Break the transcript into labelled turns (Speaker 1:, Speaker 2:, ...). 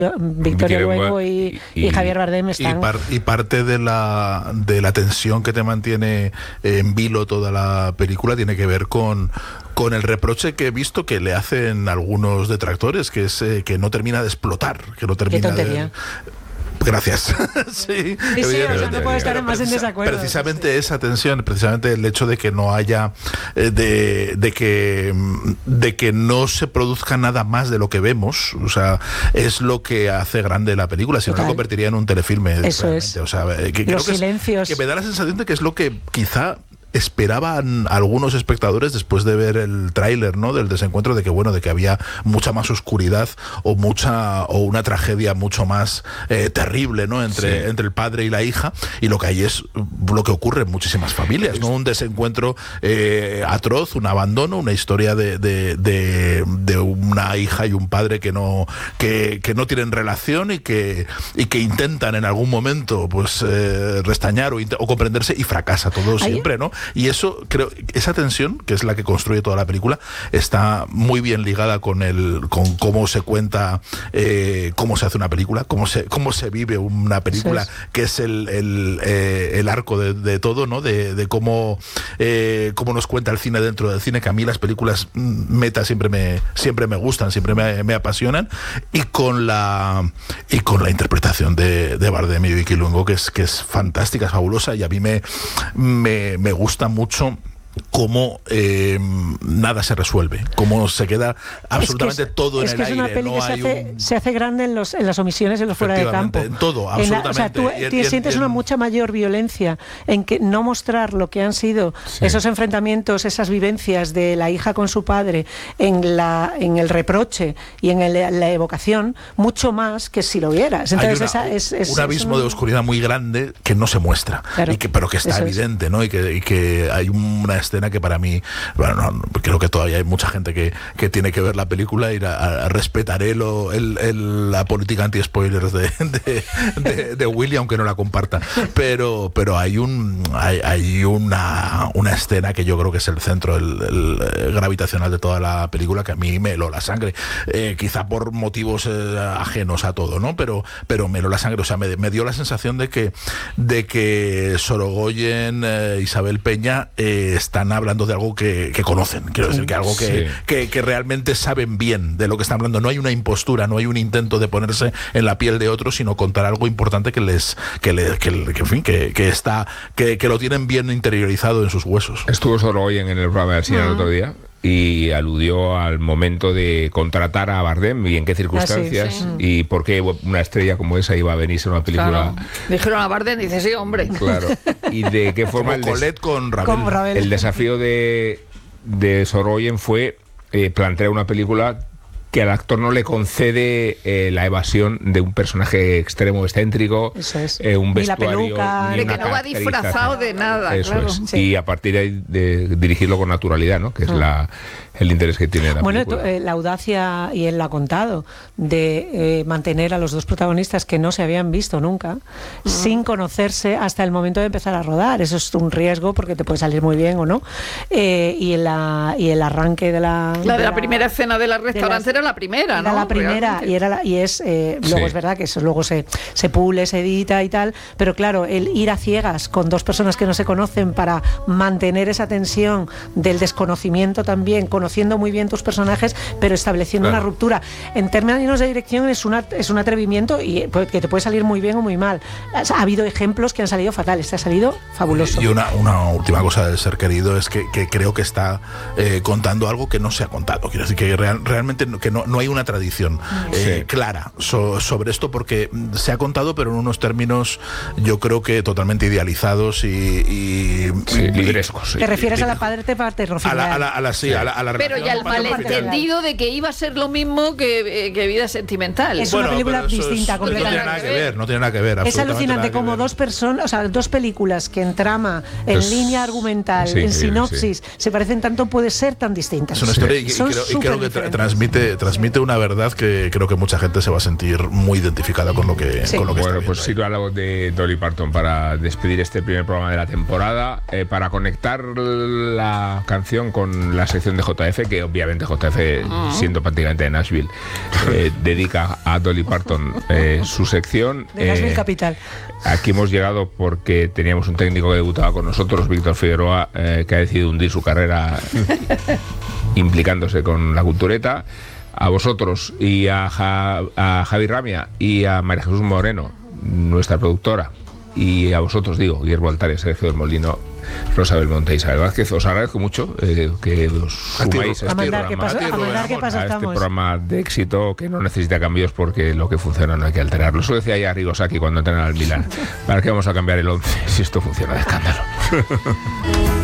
Speaker 1: Victoria Luengo y Javier Bardem están...
Speaker 2: Y parte de la tensión que te mantiene en vilo toda la película tiene que ver con el reproche que he visto que le hacen algunos detractores, que es que no termina de explotar, que no termina.
Speaker 1: Qué tontería.
Speaker 2: Gracias. Sí,
Speaker 1: o sea, no puedo estar más en desacuerdo.
Speaker 2: Precisamente esa tensión, precisamente el hecho de que no haya, de que no se produzca nada más de lo que vemos, o sea, es lo que hace grande la película. Si no, la convertiría en un telefilme.
Speaker 1: Eso es.
Speaker 2: O sea,
Speaker 1: los silencios.
Speaker 2: Que me da la sensación de que es lo que quizá esperaban algunos espectadores después de ver el tráiler, ¿no?, del desencuentro, de que había mucha más oscuridad o una tragedia mucho más terrible, ¿no?, entre el padre y la hija, y lo que hay es lo que ocurre en muchísimas familias, ¿no?, un desencuentro atroz, un abandono, una historia de una hija y un padre que no tienen relación y que intentan en algún momento pues restañar o comprenderse, y fracasa todo siempre, ¿no? Y eso, creo, esa tensión, que es la que construye toda la película, está muy bien ligada con cómo se cuenta, cómo se hace una película, cómo se vive una película, que es el arco de todo, ¿no? De cómo nos cuenta el cine dentro del cine, que a mí las películas meta siempre me gustan, siempre me apasionan, y con la interpretación de Bardem y Vicky Luengo, que es fantástica, es fabulosa, y a mí me gusta mucho cómo nada se resuelve, cómo se queda absolutamente todo en el aire.
Speaker 1: Es una peli que se hace grande en las omisiones, en los fuera de campo.
Speaker 2: En todo, absolutamente.
Speaker 1: O sea, tú sientes una mucha mayor violencia en que no mostrar lo que han sido esos enfrentamientos, esas vivencias de la hija con su padre, en el reproche y en la evocación, mucho más que si lo vieras. Entonces
Speaker 2: hay un abismo de oscuridad muy grande que no se muestra, claro, pero que está evidente, ¿no? Y que hay una escena que para mí, bueno, creo que todavía hay mucha gente que tiene que ver la película, y respetaré la política anti-spoilers de Willy, aunque no la comparta, pero hay una escena que yo creo que es el centro gravitacional de toda la película, que a mí me heló la sangre, quizá por motivos ajenos a todo, ¿no? Pero me heló la sangre, o sea, me dio la sensación de que Sorogoyen, Isabel Peña están hablando de algo que conocen, quiero decir, que algo que realmente saben bien de lo que están hablando. No hay una impostura, no hay un intento de ponerse en la piel de otros, sino contar algo importante que lo tienen bien interiorizado en sus huesos.
Speaker 3: Estuvo Sorogoyen en el programa del cine el otro día y aludió al momento de contratar a Bardem y en qué circunstancias y por qué una estrella como esa iba a venirse a una película.
Speaker 4: Claro. Dijeron a Bardem, dice, sí, hombre.
Speaker 3: Claro. Y de qué forma
Speaker 2: con Ravel.
Speaker 3: El desafío de Sorogoyen fue plantear una película que al actor no le concede la evasión de un personaje extremo, excéntrico, un vestuario,
Speaker 1: ni la peluca,
Speaker 4: de que no va disfrazado de nada.
Speaker 3: Eso
Speaker 4: claro.
Speaker 3: es. Y a partir de ahí de dirigirlo con naturalidad, ¿no? Que es el interés que tiene la película.
Speaker 1: La audacia, y él lo ha contado, de mantener a los dos protagonistas que no se habían visto nunca, sin conocerse hasta el momento de empezar a rodar. Eso es un riesgo porque te puede salir muy bien o no. Y el arranque de la
Speaker 4: primera escena de la restaurante era la primera, ¿no?
Speaker 1: Era la primera, luego es verdad que eso luego se pule, se edita y tal, pero claro, el ir a ciegas con dos personas que no se conocen para mantener esa tensión del desconocimiento también, conociendo muy bien tus personajes, pero estableciendo una ruptura. En términos de dirección es un atrevimiento y que te puede salir muy bien o muy mal. Ha habido ejemplos que han salido fatales, te ha salido fabuloso.
Speaker 2: Y una última cosa del Ser Querido es que creo que está contando algo que no se ha contado. Quiero decir que realmente no hay una tradición clara sobre esto, porque se ha contado, pero en unos términos yo creo que totalmente idealizados y
Speaker 3: librescos.
Speaker 1: ¿Te refieres a la paternofilia?
Speaker 4: Pero ya el malentendido de que iba a ser lo mismo que Vida Sentimental.
Speaker 1: Es una película distinta, completamente.
Speaker 2: No tiene nada que ver.
Speaker 1: Es alucinante como dos personas, o sea, dos películas que en trama, en línea argumental, en sinopsis, se parecen tanto, puede ser tan distintas.
Speaker 2: Es una historia y creo que transmite transmite una verdad que creo que mucha gente se va a sentir muy identificada con lo que, con lo que
Speaker 3: bueno,
Speaker 2: está
Speaker 3: pues sirva la voz de Dolly Parton para despedir este primer programa de la temporada, para conectar la canción con la sección de JF, que obviamente JF, siendo prácticamente de Nashville, dedica a Dolly Parton su sección.
Speaker 1: De Nashville capital.
Speaker 3: Aquí hemos llegado porque teníamos un técnico que debutaba con nosotros, Víctor Figueroa, que ha decidido hundir su carrera implicándose con la cultureta. A vosotros y a Javi Ramia y a María Jesús Moreno, nuestra productora, y a vosotros, Guillermo Altares, Sergio del Molino, Rosa Belmonte y Isabel Vázquez, os agradezco mucho que os sumáis a este programa de éxito que no necesita cambios porque lo que funciona no hay que alterarlo. Eso decía ya Rigosaki cuando entrena al Milan. ¿Para qué vamos a cambiar el 11 si esto funciona de escándalo?